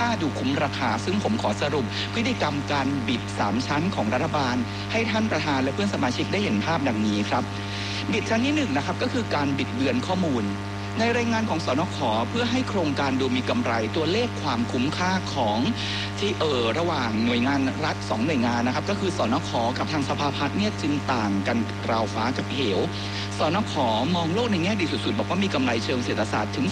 าดูคุ้มราคาซึ่งผมขอสรุปพฤติกรรมการบิด3ชั้นของรัฐบาลให้ท่านประธานและเพื่อนสมาชิกได้เห็นภาพดังนี้ครับบิดชั้นที่1นะครับก็คือการบิดเบือนข้อมูลในรายงานของสนข.เพื่อให้โครงการดูมีกำไรตัวเลขความคุ้มค่าของที่ระหว่างหน่วยงานรัฐ2หน่วยงานนะครับก็คือสนข.กับทางสภาพัฒน์เนี่ยจึงต่างกันราวฟ้ากับเหวสนข.มองโลกในแง่ดีสุดๆบอกว่ามีกำไรเชิงเศรษฐศาสตร์ถึง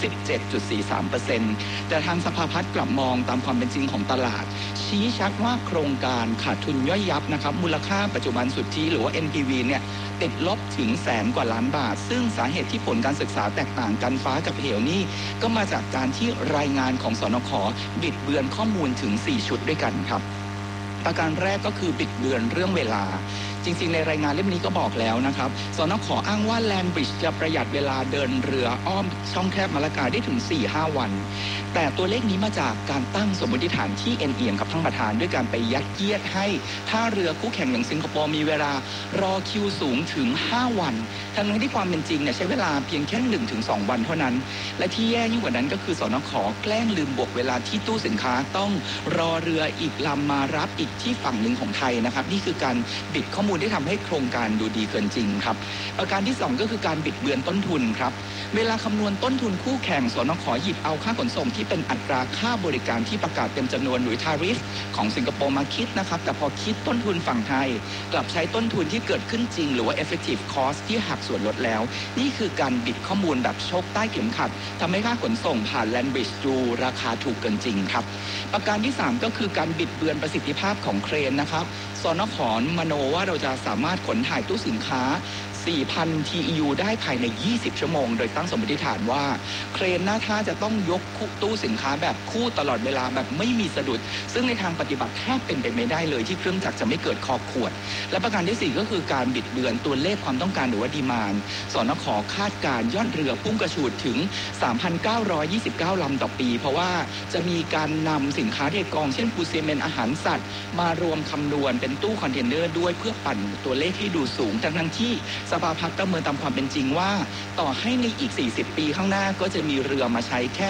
17.43% แต่ทางสภาพัฒน์กลับมองตามความเป็นจริงของตลาดชี้ชัดว่าโครงการขาดทุนย่อยยับนะครับมูลค่าปัจจุบันสุทธิหรือว่า NPV เนี่ยติดลบถึง100,000 กว่าล้านบาทซึ่งสาเหตุที่ผลการศึกษาแตกต่างกันฟ้ากับเหวนี่ก็มาจากการที่รายงานของสนข.บิดเบือนข้อมูลถึง4ชุดด้วยกันครับประการแรกก็คือบิดเบือนเรื่องเวลาจริงๆในรายงานเล่มนี้ก็บอกแล้วนะครับสนข.อ้างว่าแลนบริดจ์จะประหยัดเวลาเดินเรืออ้อมช่องแคบมะละกาได้ถึง 4-5 วันแต่ตัวเลขนี้มาจากการตั้งสมมติฐานที่เอ็นเอียงกับท่านประธานด้วยการไปยัดเยียดให้ท่าเรือคู่แข่งอย่างสิงคโปร์มีเวลารอคิวสูงถึง5 วันทั้งที่ความเป็นจริงเนี่ยใช้เวลาเพียงแค่ 1-2 วันเท่านั้นและที่แย่ยิ่งกว่านั้นก็คือสนข.แกล้งลืมบวกเวลาที่ตู้สินค้าต้องรอเรืออีกลำมารับอีกที่ฝั่งหนึ่งของไทยนะครับนี่คือการบิดข้อมูลที่ทำให้โครงการดูดีเกินจริงครับประการที่2ก็คือการบิดเบือนต้นทุนครับเวลาคำนวณต้นทุนคู่แข่งสนข.หยิบเอาค่าขนส่งที่เป็นอัตราค่าบริการที่ประกาศเต็มจำนวนหรือทาริฟของสิงคโปร์มาคิดนะครับแต่พอคิดต้นทุนฝั่งไทยกลับใช้ต้นทุนที่เกิดขึ้นจริงหรือว่า effective cost ที่หักส่วนลดแล้วนี่คือการบิดข้อมูลแบบโชคใต้เข็มขัดทำให้ค่าขนส่งผ่านแลนบริดจ์ดูราคาถูกเกินจริงครับประการที่3ก็คือการบิดเบือนประสิทธิภาพของเครนนะครับสนข.มโนว่าเราจะสามารถขนถ่ายตู้สินค้า 4,000 TEU ได้ภายใน20 ชั่วโมงโดยตั้งสมมติฐานว่าเครนหน้าท่าจะต้องยกตู้สินค้าแบบคู่ตลอดเวลาแบบไม่มีสะดุดซึ่งในทางปฏิบัติแทบเป็นไปไม่ได้เลยที่เครื่องจักรจะไม่เกิดคอขวดและประการที่4ก็คือการบิดเบือนตัวเลขความต้องการหรือว่าดีมานด์สนข.คาดการยอดเรือพุ่งกระฉูดถึง 3,929 ลำต่อปีเพราะว่าจะมีการนำสินค้าเทกองเช่นปูนซีเมนต์อาหารสัตว์มารวมคำนวณเป็นตู้คอนเทนเนอร์ด้วยเพื่อปั่นตัวเลขให้ดูสูงทั้งที่สภาพัฒน์ประเมินตามความเป็นจริงว่าต่อให้ในอีก40 ปีข้างหน้าก็จะมีเรือมาใช้แค่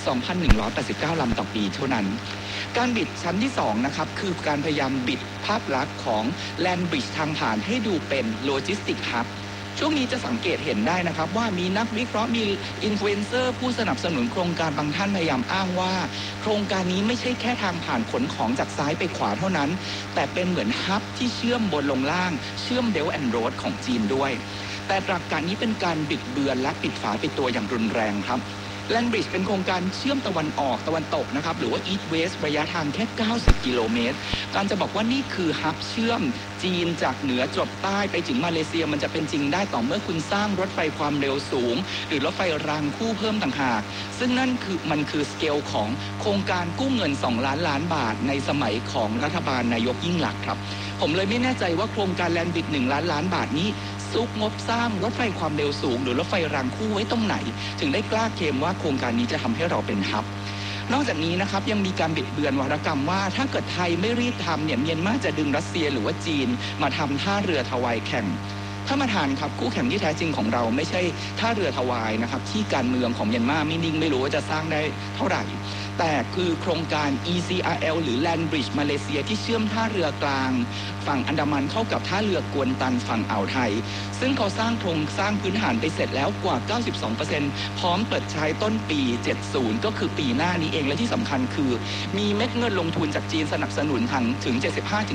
2,189 ลำต่อปีเท่านั้นการบิดชั้นที่2นะครับคือการพยายามบิดภาพลักษณ์ของแลนบริดจ์ทางผ่านให้ดูเป็นโลจิสติกส์ฮับช่วงนี้จะสังเกตเห็นได้นะครับว่ามีนักวิเคราะห์มีอินฟลูเอนเซอร์ผู้สนับสนุนโครงการบางท่านพยายามอ้างว่าโครงการนี้ไม่ใช่แค่ทางผ่านขนของจากซ้ายไปขวาเท่านั้นแต่เป็นเหมือนฮับที่เชื่อมบนลงล่างเชื่อมเบลต์แอนด์โรดของจีนด้วยแต่หลักการนี้เป็นการบิดเบือนและปิดฝาปิดตัวอย่างรุนแรงครับแลนบริดจ์เป็นโครงการเชื่อมตะวันออกตะวันตกนะครับหรือว่า East West ระยะทางแค่90 กิโลเมตรการจะบอกว่านี่คือฮับเชื่อมจีนจากเหนือจรดใต้ไปถึงมาเลเซียมันจะเป็นจริงได้ต่อเมื่อคุณสร้างรถไฟความเร็วสูงหรือรถไฟรางคู่เพิ่มต่างหากซึ่งนั่นคือมันคือสเกลของโครงการกู้เงิน2 ล้านล้านบาทในสมัยของรัฐบาลนายกยิ่งลักษณ์ครับผมเลยไม่แน่ใจว่าโครงการแลนบริดจ์1 ล้านล้านบาทนี้ซุกงบสร้างรถไฟความเร็วสูงหรือรถไฟรางคู่ไว้ตรงไหนถึงได้กล้าเคลมว่าโครงการนี้จะทำให้เราเป็นฮับนอกจากนี้นะครับยังมีการบิดเบือนวาทกรรมว่าถ้าเกิดไทยไม่รีบทำเนี่ยเมียนมาจะดึงรัสเซียหรือว่าจีนมาทำท่าเรือทวายแข่งท่านประธานครับคู่แข่งที่แท้จริงของเราไม่ใช่ท่าเรือทวายนะครับที่การเมืองของเมียนมาไม่นิ่งไม่รู้ว่าจะสร้างได้เท่าไหร่แต่คือโครงการ ECRL หรือ Land Bridge มาเลเซียที่เชื่อมท่าเรือกลางฝั่งอันดามันเข้ากับท่าเรือกวนตันฝั่งอ่าวไทยซึ่งเขาสร้างโครงสร้างพื้นฐานไปเสร็จแล้วกว่า 92% พร้อมเปิดใช้ต้นปี 70 ก็คือปีหน้านี้เองและที่สำคัญคือมีเม็ดเงินลงทุนจากจีนสนับสนุนถึง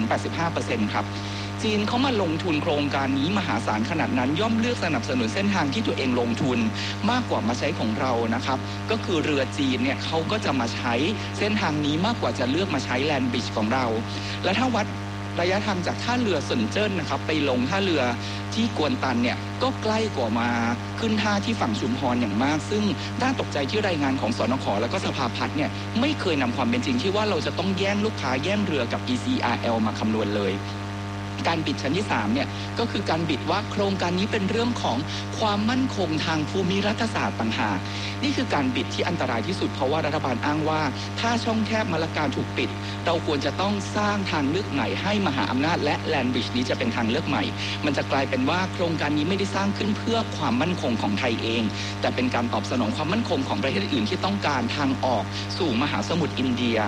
75-85% ครับจีนเขามาลงทุนโครงการนี้มหาศาลขนาดนั้นย่อมเลือกสนับสนุนเส้นทางที่ตัวเองลงทุนมากกว่ามาใช้ของเรานะครับก็คือเรือจีนเนี่ยเขาก็จะมาใช้เส้นทางนี้มากกว่าจะเลือกมาใช้แลนบริดจ์ของเราและถ้าวัดระยะทางจากท่าเรือเซินเจิ้นนะครับไปลงท่าเรือที่กวนตันเนี่ยก็ใกล้กว่ามาขึ้นท่าที่ฝั่งชุมพรอย่างมากซึ่งน่าตกใจที่รายงานของสนข.และก็สภาพัฒน์เนี่ยไม่เคยนำความเป็นจริงที่ว่าเราจะต้องแย่งลูกค้าแย่งเรือกับ ECRL มาคำนวณเลยการบิดชั้นที่3เนี่ยก็คือการบิดว่าโครงการนี้เป็นเรื่องของความมั่นคงทางภูมิรัฐศาสตร์ต่างหากนี่คือการบิดที่อันตรายที่สุดเพราะว่ารัฐบาลอ้างว่าถ้าช่องแคบมะละกาถูกปิดเราควรจะต้องสร้างทางเลือกใหม่ให้มหาอำนาจและแลนบริดจ์นี้จะเป็นทางเลือกใหม่มันจะกลายเป็นว่าโครงการนี้ไม่ได้สร้างขึ้นเพื่อความมั่นคงของไทยเองแต่เป็นการตอบสนองความมั่นคงของประเทศอื่นที่ต้องการทางออกสู่มหาสมุทรอินเดีย